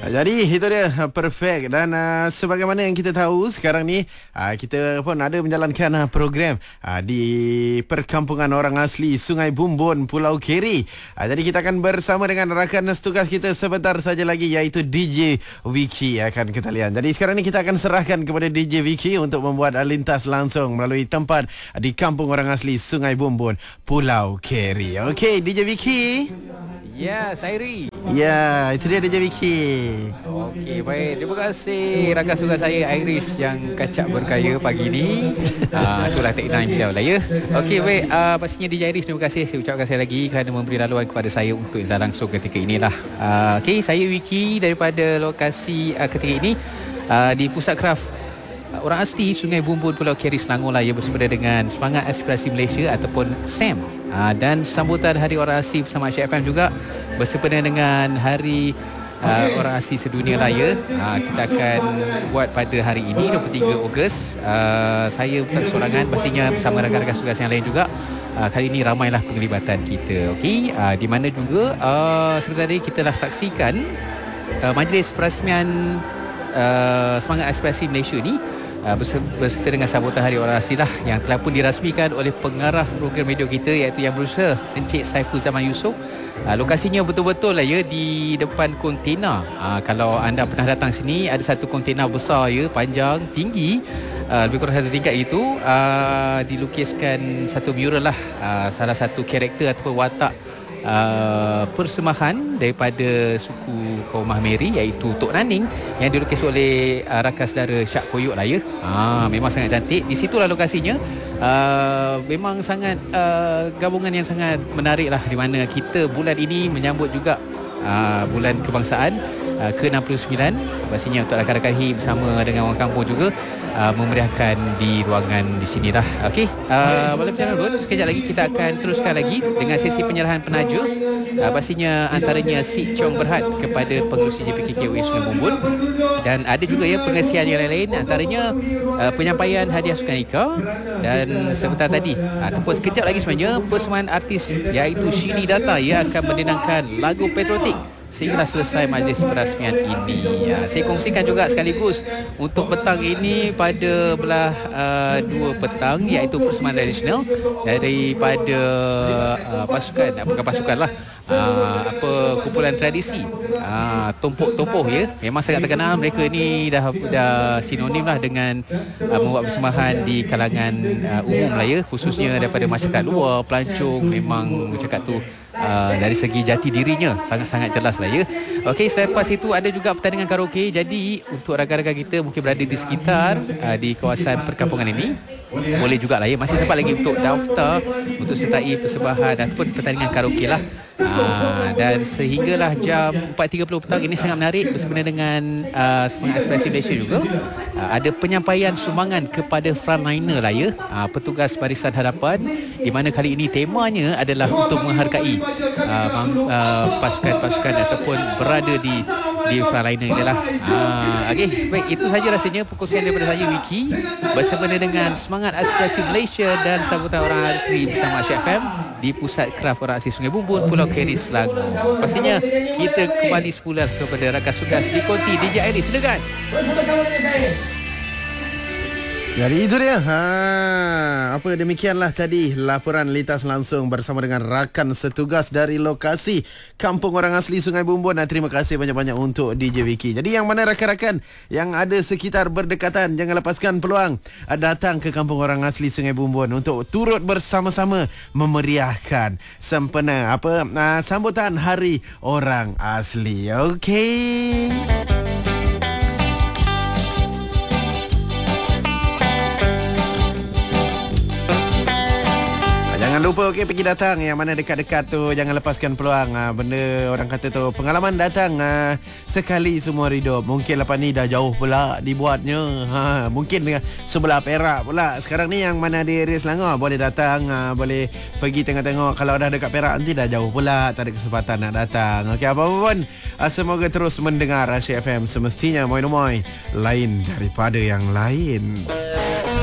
Jadi itu dia perfect. Dan sebagaimana yang kita tahu sekarang ni kita pun ada menjalankan program di perkampungan orang asli Sungai Bumbun, Pulau Keri. Jadi kita akan bersama dengan rakan setugas kita sebentar saja lagi, iaitu DJ Wiki akan ke talian. Jadi sekarang ni kita akan serahkan kepada DJ Wiki untuk membuat lintas langsung melalui tempat di kampung orang asli Sungai Bumbun, Pulau Keri. Okey, DJ Wiki. Ya, Sairi. Ya, itu dia DJ Wiki. Okey, baik. Terima kasih rakan suka saya Iris yang kacak berkaya pagi ni. Itulah teknik beliau lah ya. Okey, baik. Pastinya DJ Iris, terima kasih. Saya ucapkan sekali lagi kerana memberi laluan kepada saya untuk lintas langsung ketika inilah. Okey, saya Wiki daripada lokasi ketika ini di Pusat Kraft Orang Asli Sungai Bumbun, Pulau Keri, Selangor lah ya, bersempena dengan Semangat Aspirasi Malaysia ataupun SAM, dan sambutan Hari Orang Asli bersama Asyik FM juga bersempena dengan Hari Orang Asli Sedunia lah ya. Kita akan buat pada hari ini 23 Ogos. Saya bukan kesorangan, pastinya bersama rakan-rakan tugas yang lain juga. Kali ini ramailah penglibatan kita. Okey, di mana juga sebentar tadi kita dah saksikan majlis perasmian Semangat Aspirasi Malaysia ni berserta dengan sambutan Hari Orang Asli lah, yang telah pun dirasmikan oleh pengarah program radio kita, iaitu Yang Berusaha, Encik Saiful Zaman Yusof. Lokasinya betul-betul lah ya, di depan kontena. Kalau anda pernah datang sini, ada satu kontena besar ya, panjang, tinggi, lebih kurang satu tingkat itu. Dilukiskan satu mural lah, salah satu karakter ataupun watak persembahan daripada suku kaum Mahmeri, iaitu Tok Naning, yang dilukis oleh rakan saudara Syak Koyok lah ya. Memang sangat cantik. Di situlah lokasinya. Memang sangat gabungan yang sangat menarik lah, di mana kita bulan ini menyambut juga bulan kebangsaan ke-69. Pastinya untuk rakan-rakan HI bersama dengan orang kampung juga memeriahkan di ruangan di sinilah. Okey, boleh berjalan dulu. Sekejap lagi kita akan teruskan lagi dengan sesi penyerahan penaja. Pastinya antaranya Si Chong Berhad kepada pengerusi JPKKUI Sungai Bumbun, dan ada juga ya pengesian yang lain-lain, antaranya penyampaian hadiah sukaneka, dan sebentar tadi ataupun sekejap lagi sebenarnya persembahan artis iaitu Shini Data ia akan mendendangkan lagu patriotik sehinggalah selesai majlis perasmian ini. Saya kongsikan juga sekaligus untuk petang ini pada belah 2 petang, iaitu persembahan tradisional daripada pasukan, bukan pasukan lah, kumpulan tradisi Tompok Topoh ya. Memang sangat terkenal, mereka ni dah sinonim lah dengan membuat persembahan di kalangan umum lah ya, khususnya daripada masyarakat luar, pelancong. Memang cakap tu dari segi jati dirinya sangat-sangat jelas lah ya. Okey, selepas itu ada juga pertandingan karaoke. Jadi untuk rakan-rakan kita mungkin berada di sekitar di kawasan perkampungan ini, boleh juga lah ya, masih sempat lagi untuk daftar untuk sertai persembahan ataupun pertandingan karaoke lah. Dan sehinggalah jam 4.30 petang ini sangat menarik, bersempena dengan Semangat Aspirasi Malaysia juga ada penyampaian sumbangan kepada frontliner lah ya, petugas barisan hadapan, di mana kali ini temanya adalah untuk menghargai pasukan-pasukan ataupun berada di frontliner ini lah. Okey, baik, itu saja rasanya perkongsian daripada saya Wiki bersempena dengan Semangat Aspirasi Malaysia dan sambutan Orang Asli bersama Asyik FM di Pusat Kraft Orang Asli Sungai Bumbun, Pulau Keri, Selangor. Pastinya kita kembali semula kepada rakan tugas di konti DJ Iris. Silakan. Bersama-sama dengan saya. Jadi itu dia. Demikianlah tadi laporan lintas langsung bersama dengan rakan setugas dari lokasi Kampung Orang Asli Sungai Bumbun. Dan terima kasih banyak-banyak untuk DJ Wiki. Jadi yang mana rakan-rakan yang ada sekitar berdekatan, jangan lepaskan peluang datang ke Kampung Orang Asli Sungai Bumbun untuk turut bersama-sama memeriahkan sempena sambutan Hari Orang Asli. Okey. Jangan lupa pergi datang yang mana dekat-dekat tu, jangan lepaskan peluang. Benda orang kata tu, pengalaman datang sekali seumur hidup. Mungkin lepas ni dah jauh pula dibuatnya. Mungkin dengan sebelah Perak pula. Sekarang ni yang mana di area Selangor boleh datang, boleh pergi tengok-tengok. Kalau dah dekat Perak nanti dah jauh pula, tak ada kesempatan nak datang. Okey, apa-apa pun semoga terus mendengar Asyik FM, semestinya moy-moy lain daripada yang lain.